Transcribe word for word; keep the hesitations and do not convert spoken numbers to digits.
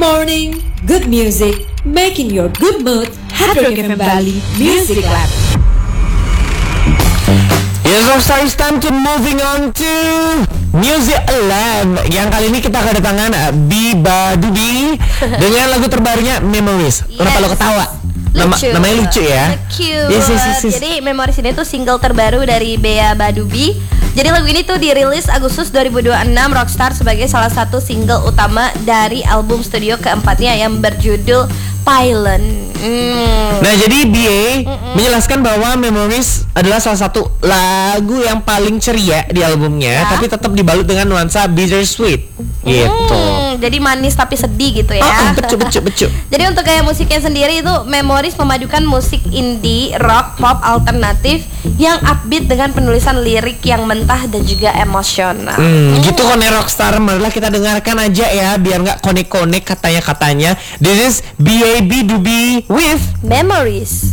morning, good music, making your good mood. Hard Rock F M Bali Music Lab. Yes, so it's time to moving on to Music Lab. Yang kali ini kita kedatangan Biba Dubi dengan lagu terbarunya Memories. Yes. Kenapa lo ketawa? Nama, Lucu. namanya lucu ya. Cute. Yes, yes, yes, yes. Jadi Memories ini tuh single terbaru dari Bea Badubi. Jadi lagu ini tuh dirilis Agustus dua ribu dua puluh enam Rockstar sebagai salah satu single utama dari album studio keempatnya yang berjudul Pylon. Mm. Nah, jadi B A Mm-mm. menjelaskan bahwa Memories adalah salah satu lagu yang paling ceria di albumnya, ya? Tapi tetap dibalut dengan nuansa bittersweet. Gitu. Mm, jadi manis tapi sedih gitu ya. Oh, becu, becu, becu. Jadi untuk gaya musiknya sendiri itu Memories memadukan musik indie, rock, pop, alternatif yang upbeat dengan penulisan lirik yang mentah dan juga emosional. Hmm, mm. gitu konek Rockstar. Marilah kita dengarkan aja ya, biar nggak konek-konek katanya-katanya. This is B A B Dubi with Memories.